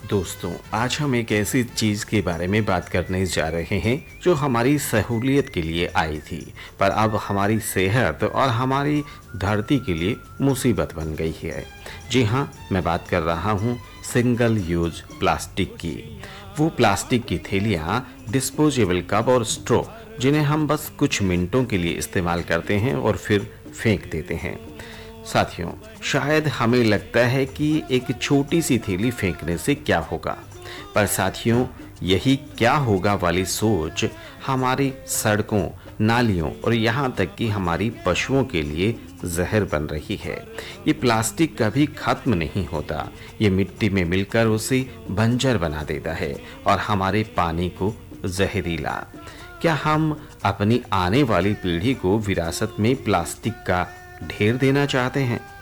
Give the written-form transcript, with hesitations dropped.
दोस्तों, आज हम एक ऐसी चीज़ के बारे में बात करने जा रहे हैं जो हमारी सहूलियत के लिए आई थी, पर अब हमारी सेहत और हमारी धरती के लिए मुसीबत बन गई है। जी हाँ, मैं बात कर रहा हूँ सिंगल यूज प्लास्टिक की। वो प्लास्टिक की थैलियाँ, डिस्पोजेबल कप और स्ट्रॉ जिन्हें हम बस कुछ मिनटों के लिए इस्तेमाल करते हैं और फिर फेंक देते हैं। साथियों, शायद हमें लगता है कि एक छोटी सी थैली फेंकने से क्या होगा, पर साथियों, यही क्या होगा वाली सोच हमारी सड़कों, नालियों और यहाँ तक कि हमारी पशुओं के लिए जहर बन रही है। ये प्लास्टिक कभी खत्म नहीं होता। ये मिट्टी में मिलकर उसे बंजर बना देता है और हमारे पानी को जहरीला। क्या हम अपनी आने वाली पीढ़ी को विरासत में प्लास्टिक का ढेर देना चाहते हैं?